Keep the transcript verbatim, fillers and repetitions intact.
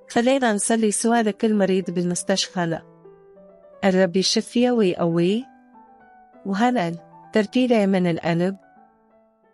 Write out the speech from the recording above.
خلينا نصلي سوا لكل مريض بالمستشفى هلأ. الرب يشفيه ويقويه. وهلأ ترتيلة من القلب